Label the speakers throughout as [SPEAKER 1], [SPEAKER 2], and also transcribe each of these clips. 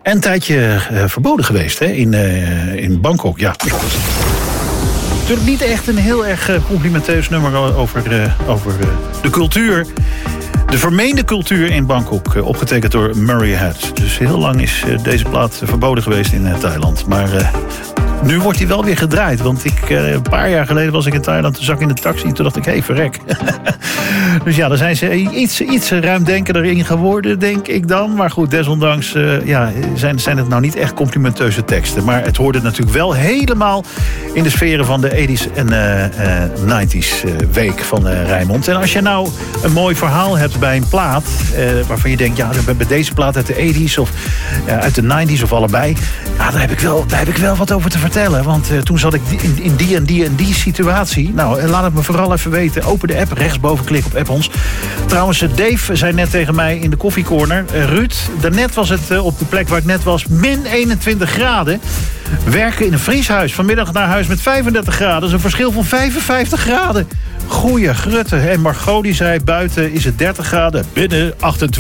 [SPEAKER 1] En een tijdje verboden geweest hè? In Bangkok. Ja. Natuurlijk niet echt een heel erg complimenteus nummer over de cultuur. De vermeende cultuur in Bangkok, opgetekend door Murray Head. Dus heel lang is deze plaat verboden geweest in Thailand. Maar nu wordt hij wel weer gedraaid. Want een paar jaar geleden was ik in Thailand. Toen zag ik in de taxi. Toen dacht ik, hé, verrek. Dus ja, daar zijn ze iets ruimdenkender in geworden, denk ik dan. Maar goed, desondanks zijn het nou niet echt complimenteuze teksten. Maar het hoorde natuurlijk wel helemaal in de sferen van de 80s en 90s week van Rijnmond. En als je nou een mooi verhaal hebt bij een plaat, waarvan je denkt, ja, bij deze plaat uit de 80s of uit de 90s of allebei, ja, daar heb ik wel wat over te vertellen. Want toen zat ik in die situatie. Nou, laat het me vooral even weten. Open de app, rechtsboven klik op app ons. Trouwens, Dave zei net tegen mij in de koffiecorner, Ruud, daarnet was het op de plek waar ik net was, min 21 graden. Werken in een vrieshuis. Vanmiddag naar huis met 35 graden. Dat is een verschil van 55 graden. Goeie grutte. En Margot die zei, buiten is het 30 graden. Binnen 28,5.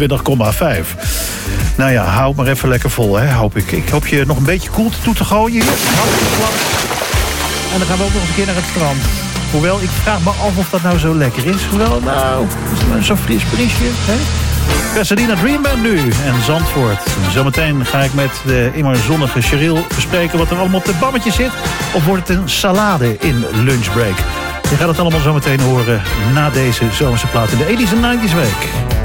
[SPEAKER 1] Nou ja, hou maar even lekker vol, hè, hoop ik. Ik hoop je nog een beetje koel toe te gooien hier. En dan gaan we ook nog eens een keer naar het strand. Hoewel, ik vraag me af of dat nou zo lekker is. Hoewel, nou, zo'n fris briesje, hè? Pasadena Dream Band nu en Zandvoort. Zometeen ga ik met de immer zonnige Cheryl bespreken wat er allemaal op de bammetje zit. Of wordt het een salade in lunchbreak? Je gaat het allemaal zometeen horen na deze zomerse plaat in de 80s en 90s week.